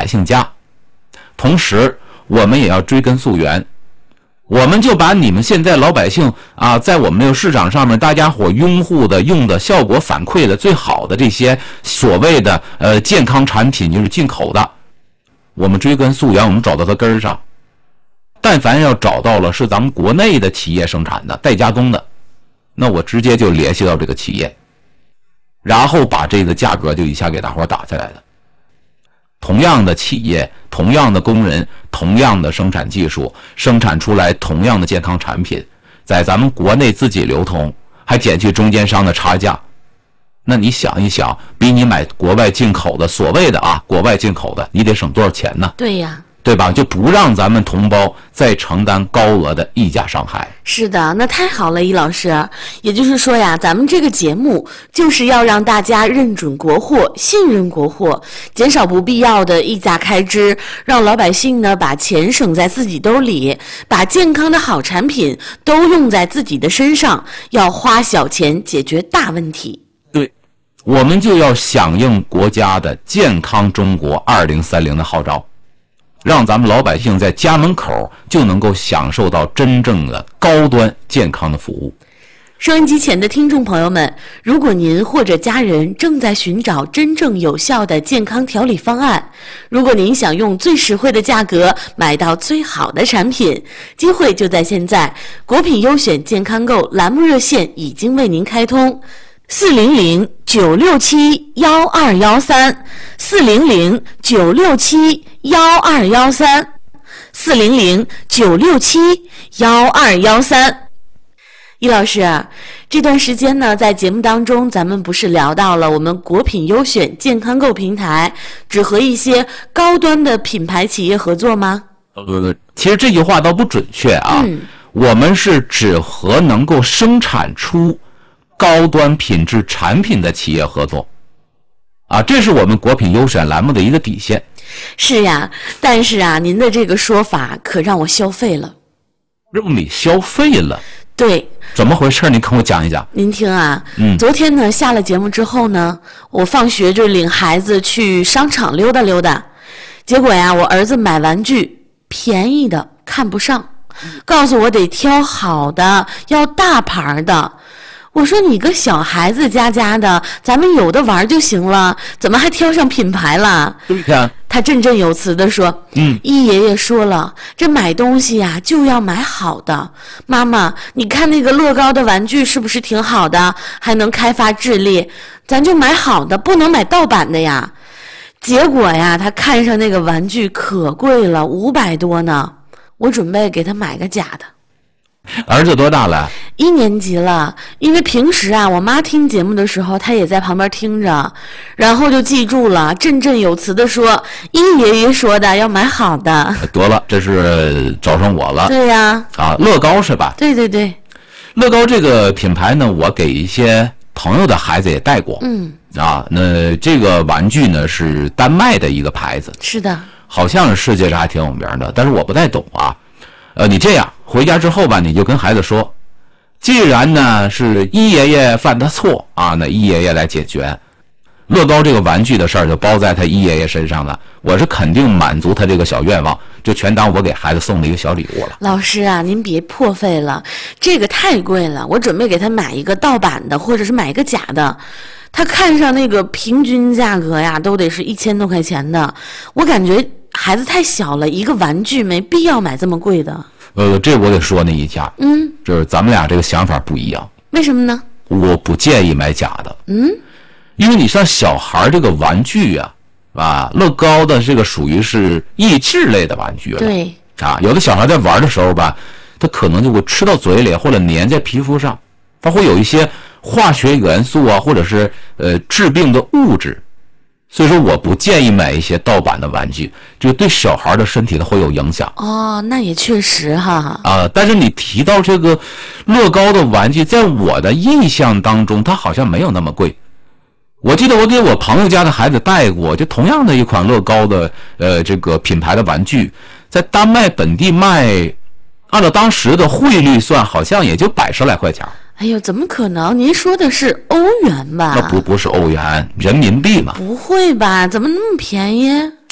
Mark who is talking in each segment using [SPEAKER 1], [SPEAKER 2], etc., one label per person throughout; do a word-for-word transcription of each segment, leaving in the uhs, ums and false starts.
[SPEAKER 1] 姓家。同时我们也要追根溯源，我们就把你们现在老百姓啊，在我们这个市场上面大家伙拥护的、用的、效果反馈的最好的这些所谓的呃健康产品，就是进口的，我们追根溯源，我们找到它根儿上。但凡要找到了是咱们国内的企业生产的、代加工的，那我直接就联系到这个企业，然后把这个价格就一下给大伙打下来了。同样的企业，同样的工人，同样的生产技术，生产出来同样的健康产品，在咱们国内自己流通，还减去中间商的差价。那你想一想，比你买国外进口的，所谓的啊国外进口的，你得省多少钱呢？
[SPEAKER 2] 对呀，
[SPEAKER 1] 对吧？就不让咱们同胞再承担高额的溢价伤害。
[SPEAKER 2] 是的，那太好了，易老师。也就是说呀，咱们这个节目就是要让大家认准国货，信任国货，减少不必要的溢价开支，让老百姓呢把钱省在自己兜里，把健康的好产品都用在自己的身上，要花小钱解决大问题。
[SPEAKER 1] 对，我们就要响应国家的健康中国二零三零的号召，让咱们老百姓在家门口就能够享受到真正的高端健康的服务。
[SPEAKER 2] 收音机前的听众朋友们，如果您或者家人正在寻找真正有效的健康调理方案，如果您想用最实惠的价格买到最好的产品，机会就在现在。国品优选健康购栏目热线已经为您开通，四零零九六七幺二幺三，四零零九六七幺二幺三，四零零九六七幺二幺三。易老师，这段时间呢，在节目当中，咱们不是聊到了我们国品优选健康购平台只和一些高端的品牌企业合作吗？
[SPEAKER 1] 呃，其实这句话倒不准确啊。嗯、我们是只和能够生产出高端品质产品的企业合作，啊，这是我们国品优选栏目的一个底线。
[SPEAKER 2] 是呀，但是啊，您的这个说法可让我消费了。
[SPEAKER 1] 让你消费了？
[SPEAKER 2] 对。
[SPEAKER 1] 怎么回事？你跟我讲一讲。
[SPEAKER 2] 您听啊，
[SPEAKER 1] 嗯，
[SPEAKER 2] 昨天呢下了节目之后呢，我放学就领孩子去商场溜达溜达，结果呀，我儿子买玩具便宜的看不上，告诉我得挑好的，要大牌的。我说你个小孩子家家的，咱们有的玩就行了，怎么还挑上品牌了？
[SPEAKER 1] 对呀。
[SPEAKER 2] 他振振有词地说：“嗯，易爷爷说了，这买东西呀、啊、就要买好的。妈妈，你看那个乐高的玩具是不是挺好的，还能开发智力？咱就买好的，不能买盗版的呀。”结果呀，他看上那个玩具可贵了，五百多呢。我准备给他买个假的。
[SPEAKER 1] 儿子多大了？
[SPEAKER 2] 一年级了。因为平时啊，我妈听节目的时候，她也在旁边听着，然后就记住了，振振有词的说：“易爷爷说的要买好的。”
[SPEAKER 1] 得了，这是找上我了。
[SPEAKER 2] 对呀。
[SPEAKER 1] 啊，乐高是吧？
[SPEAKER 2] 对对对。
[SPEAKER 1] 乐高这个品牌呢，我给一些朋友的孩子也带过。
[SPEAKER 2] 嗯。
[SPEAKER 1] 啊，那这个玩具呢是丹麦的一个牌子。
[SPEAKER 2] 是的。
[SPEAKER 1] 好像是世界上还挺有名的，但是我不太懂啊。呃，你这样回家之后吧，你就跟孩子说，既然呢是一爷爷犯的错啊，那一爷爷来解决。乐高这个玩具的事儿就包在他一爷爷身上了，我是肯定满足他这个小愿望，就全当我给孩子送的一个小礼物了。
[SPEAKER 2] 老师啊，您别破费了，这个太贵了，我准备给他买一个盗版的，或者是买一个假的。他看上那个平均价格呀，都得是一千多块钱的，我感觉孩子太小了，一个玩具没必要买这么贵的。
[SPEAKER 1] 呃，这我得说那一下，
[SPEAKER 2] 嗯，
[SPEAKER 1] 就是咱们俩这个想法不一样。
[SPEAKER 2] 为什么呢？
[SPEAKER 1] 我不建议买假的。
[SPEAKER 2] 嗯，
[SPEAKER 1] 因为你像小孩这个玩具啊，啊，乐高的这个属于是益智类的玩具了。
[SPEAKER 2] 对。
[SPEAKER 1] 啊，有的小孩在玩的时候吧，他可能就会吃到嘴里或者粘在皮肤上，它会有一些化学元素啊，或者是呃致病的物质。所以说我不建议买一些盗版的玩具，就对小孩的身体它会有影响。
[SPEAKER 2] 哦，那也确实哈。
[SPEAKER 1] 啊，但是你提到这个乐高的玩具，在我的印象当中，它好像没有那么贵。我记得我给我朋友家的孩子带过，就同样的一款乐高的呃这个品牌的玩具，在丹麦本地卖，按照当时的汇率算，好像也就百十来块钱。
[SPEAKER 2] 哎呦，怎么可能？您说的是欧元吧？
[SPEAKER 1] 那不不是欧元，人民币嘛？
[SPEAKER 2] 不会吧？怎么那么便宜？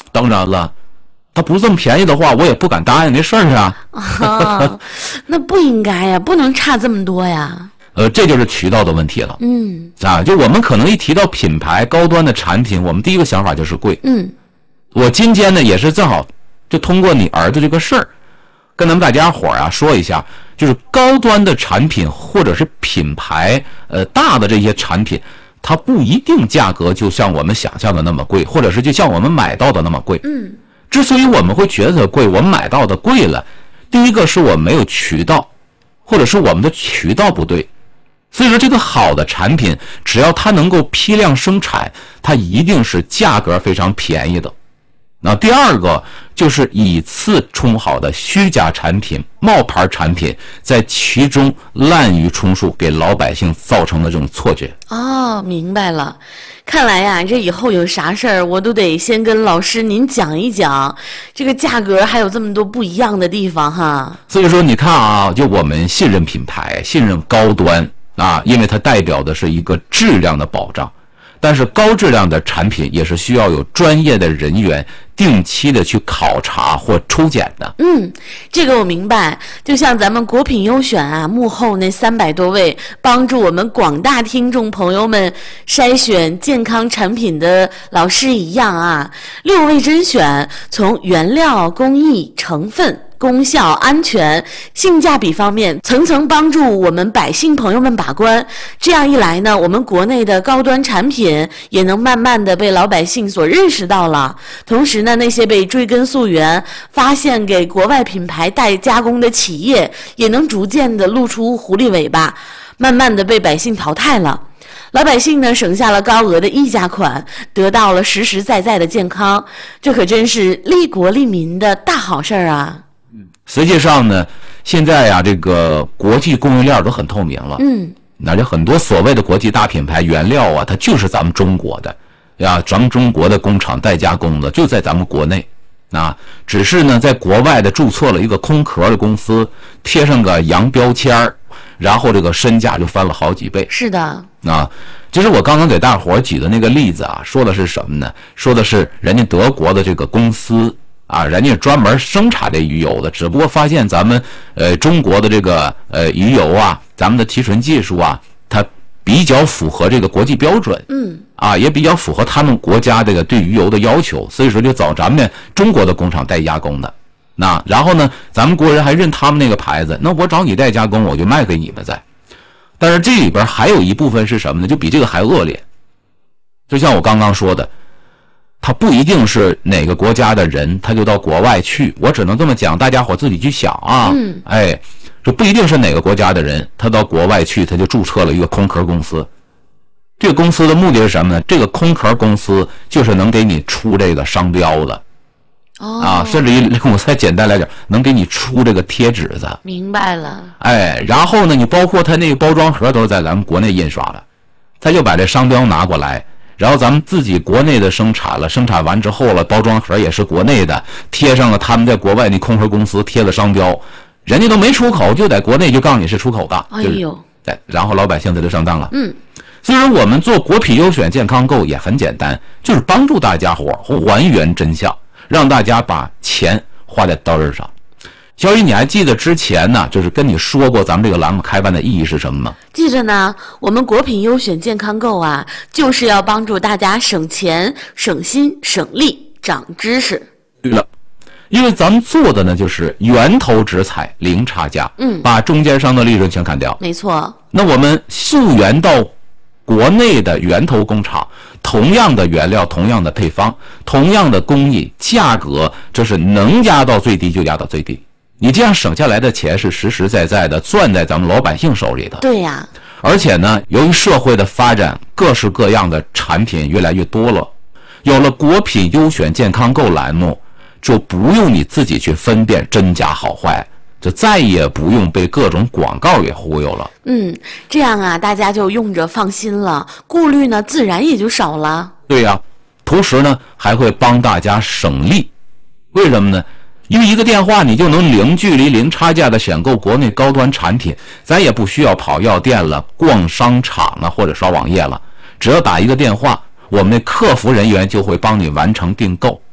[SPEAKER 1] 当然了，它不是这么便宜的话，我也不敢答应这事儿啊。
[SPEAKER 2] 啊，那不应该呀，不能差这么多呀。
[SPEAKER 1] 呃，这就是渠道的问题了。
[SPEAKER 2] 嗯，
[SPEAKER 1] 啊，就我们可能一提到品牌高端的产品，我们第一个想法就是贵。
[SPEAKER 2] 嗯，
[SPEAKER 1] 我今天呢也是正好就通过你儿子这个事儿，跟咱们大家伙儿啊说一下，就是高端的产品或者是品牌呃大的这些产品，它不一定价格就像我们想象的那么贵，或者是就像我们买到的那么贵。
[SPEAKER 2] 嗯，
[SPEAKER 1] 之所以我们会觉得贵，我们买到的贵了，第一个是我们没有渠道，或者是我们的渠道不对。所以说这个好的产品，只要它能够批量生产，它一定是价格非常便宜的。那第二个就是以次充好的虚假产品、冒牌产品，在其中滥竽充数，给老百姓造成的这种错觉。
[SPEAKER 2] 哦，明白了。看来呀，这以后有啥事儿，我都得先跟老师您讲一讲，这个价格还有这么多不一样的地方哈。
[SPEAKER 1] 所以说你看啊，就我们信任品牌，信任高端啊，因为它代表的是一个质量的保障。但是高质量的产品也是需要有专业的人员定期的去考察或抽检的。
[SPEAKER 2] 嗯，这个我明白。就像咱们国品优选啊，幕后那三百多位帮助我们广大听众朋友们筛选健康产品的老师一样啊，六位甄选，从原料、工艺、成分、功效、安全、性价比方面层层帮助我们百姓朋友们把关。这样一来呢，我们国内的高端产品也能慢慢的被老百姓所认识到了。同时呢，那些被追根溯源发现给国外品牌代加工的企业也能逐渐的露出狐狸尾巴，慢慢的被百姓淘汰了。老百姓呢省下了高额的溢价款，得到了实实在在的健康，这可真是利国利民的大好事儿啊。
[SPEAKER 1] 实际上呢，现在呀、啊，这个国际供应链都很透明了。
[SPEAKER 2] 嗯，
[SPEAKER 1] 那就很多所谓的国际大品牌原料啊，它就是咱们中国的呀，咱们中国的工厂代加工的，就在咱们国内啊。只是呢，在国外的注册了一个空壳的公司，贴上个洋标签儿，然后这个身价就翻了好几倍。
[SPEAKER 2] 是的
[SPEAKER 1] 啊，其实我刚刚给大伙儿举的那个例子啊，说的是什么呢？说的是人家德国的这个公司。啊，人家专门生产这鱼油的，只不过发现咱们呃中国的这个呃鱼油啊，咱们的提纯技术啊，它比较符合这个国际标准，
[SPEAKER 2] 嗯，
[SPEAKER 1] 啊，也比较符合他们国家这个对鱼油的要求，所以说就找咱们中国的工厂代加工的。那然后呢，咱们国人还认他们那个牌子，那我找你代加工，我就卖给你们在。但是这里边还有一部分是什么呢？就比这个还恶劣。就像我刚刚说的。他不一定是哪个国家的人，他就到国外去。我只能这么讲，大家伙自己去想啊。
[SPEAKER 2] 嗯，
[SPEAKER 1] 哎，这不一定是哪个国家的人，他到国外去，他就注册了一个空壳公司。这个公司的目的是什么呢？这个空壳公司就是能给你出这个商标的。
[SPEAKER 2] 哦，
[SPEAKER 1] 啊，甚至于我再简单来讲，能给你出这个贴纸的。
[SPEAKER 2] 明白了。
[SPEAKER 1] 哎，然后呢，你包括他那个包装盒都是在咱们国内印刷的，他就把这商标拿过来。然后咱们自己国内的生产了，生产完之后了，包装盒也是国内的，贴上了他们在国外那空壳公司贴的商标，人家都没出口，就在国内就告诉你是出口的，
[SPEAKER 2] 哎呦，
[SPEAKER 1] 对，然后老百姓这就上当了。
[SPEAKER 2] 嗯，
[SPEAKER 1] 所以说我们做国品优选健康购也很简单，就是帮助大家伙还原真相，让大家把钱花在刀刃上。小雨，你还记得之前呢，就是跟你说过咱们这个栏目开办的意义是什么吗？
[SPEAKER 2] 记着呢，我们国品优选健康购啊，就是要帮助大家省钱、省心、省力、长知识。
[SPEAKER 1] 对了，因为咱们做的呢就是源头直采，零差价，
[SPEAKER 2] 嗯，
[SPEAKER 1] 把中间商的利润全砍掉。
[SPEAKER 2] 没错。
[SPEAKER 1] 那我们溯源到国内的源头工厂，同样的原料，同样的配方，同样的工艺，价格这是能压到最低就压到最低。你这样省下来的钱是实实在在的攥在咱们老百姓手里的。
[SPEAKER 2] 对呀，
[SPEAKER 1] 而且呢，由于社会的发展，各式各样的产品越来越多了，有了国品优选健康购栏目，就不用你自己去分辨真假好坏，就再也不用被各种广告给忽悠了。
[SPEAKER 2] 嗯，这样啊，大家就用着放心了，顾虑呢自然也就少了。
[SPEAKER 1] 对呀，同时呢还会帮大家省力。为什么呢？因为一个电话你就能零距离零差价的选购国内高端产品，咱也不需要跑药店了，逛商场了，或者刷网页了，只要打一个电话，我们的客服人员就会帮你完成订购。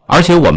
[SPEAKER 1] 而且我们